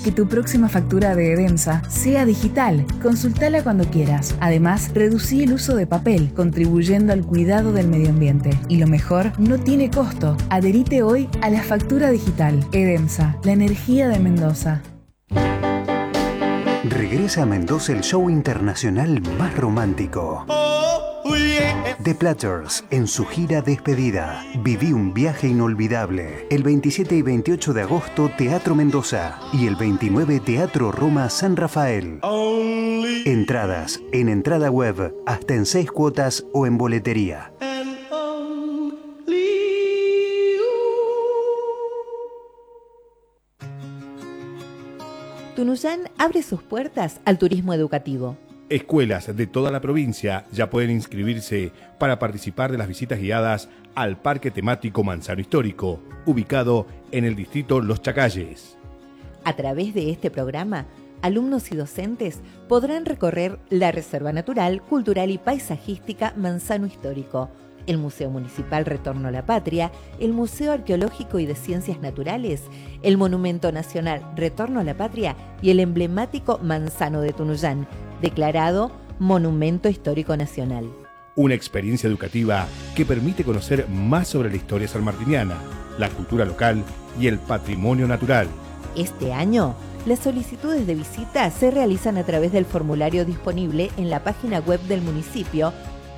Que tu próxima factura de Edemsa sea digital. Consultala cuando quieras. Además, reducí el uso de papel, contribuyendo al cuidado del medio ambiente. Y lo mejor, no tiene costo. Adherite hoy a la factura digital. Edemsa, la energía de Mendoza. Regresa a Mendoza el show internacional más romántico. The Platters, en su gira despedida. Viví un viaje inolvidable. El 27 y 28 de agosto, Teatro Mendoza. Y el 29, Teatro Roma San Rafael. Entradas en entrada web, hasta en 6 cuotas o en boletería. Tunuyán abre sus puertas al turismo educativo. Escuelas de toda la provincia ya pueden inscribirse para participar de las visitas guiadas al Parque Temático Manzano Histórico, ubicado en el distrito Los Chacalles. A través de este programa, alumnos y docentes podrán recorrer la Reserva Natural, Cultural y Paisajística Manzano Histórico, el Museo Municipal Retorno a la Patria, el Museo Arqueológico y de Ciencias Naturales, el Monumento Nacional Retorno a la Patria y el emblemático Manzano de Tunuyán, declarado Monumento Histórico Nacional. Una experiencia educativa que permite conocer más sobre la historia sanmartiniana, la cultura local y el patrimonio natural. Este año, las solicitudes de visita se realizan a través del formulario disponible en la página web del municipio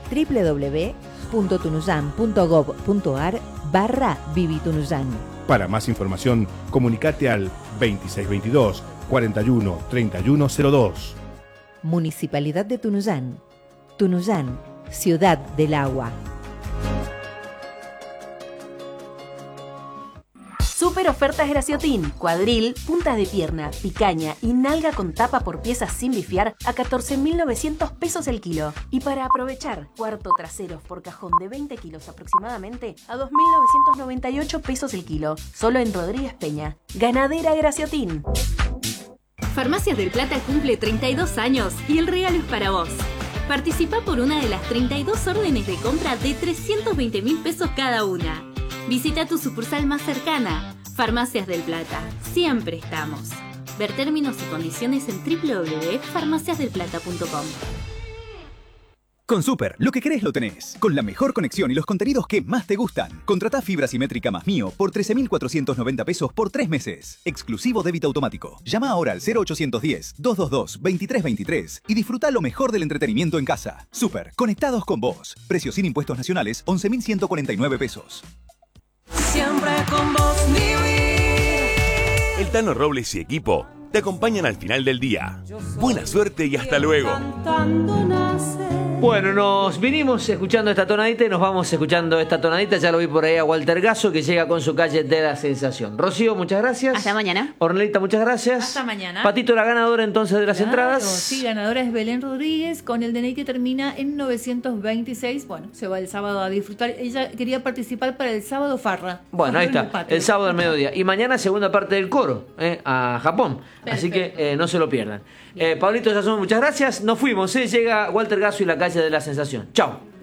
www.tunuyán.gov.ar/Vivitunuyán. Para más información, comunicate al 2622 41 3102. Municipalidad de Tunuyán. Tunuyán, ciudad del agua. Super ofertas Graciotin, cuadril, punta de pierna, picaña y nalga con tapa por piezas sin bifiar a 14.900 pesos el kilo. Y para aprovechar, cuarto traseros por cajón de 20 kilos aproximadamente a 2.998 pesos el kilo. Solo en Rodríguez Peña. Ganadera Graciotin. Farmacias del Plata cumple 32 años y el regalo es para vos. Participa por una de las 32 órdenes de compra de 320.000 pesos cada una. Visita tu sucursal más cercana. Farmacias del Plata. Siempre estamos. Ver términos y condiciones en www.farmaciasdelplata.com. Con Super, lo que querés lo tenés. Con la mejor conexión y los contenidos que más te gustan. Contratá fibra simétrica más Mío por 13.490 pesos por 3 meses. Exclusivo débito automático. Llama ahora al 0810-222-2323 y disfruta lo mejor del entretenimiento en casa. Super, conectados con vos. Precio sin impuestos nacionales, 11.149 pesos. Siempre con vos, El Tano Robles y equipo te acompañan al final del día. Buena suerte y hasta luego. Bueno, nos vinimos escuchando esta tonadita y nos vamos escuchando esta tonadita. Ya lo vi por ahí a Walter Gasso, que llega con su calle de la sensación. Rocío, muchas gracias. Hasta mañana. Ornelita, muchas gracias. Hasta mañana. Patito, la ganadora entonces de las entradas. Sí, ganadora es Belén Rodríguez, con el DNI que termina en 926. Bueno, se va el sábado a disfrutar. Ella quería participar para el sábado farra. Bueno, ahí está, el sábado al mediodía. Y mañana segunda parte del coro, a Japón. Perfecto. Así que no se lo pierdan. Pablito Sazón, muchas gracias. Nos fuimos, llega Walter Gasso y la calle de la sensación. Chao.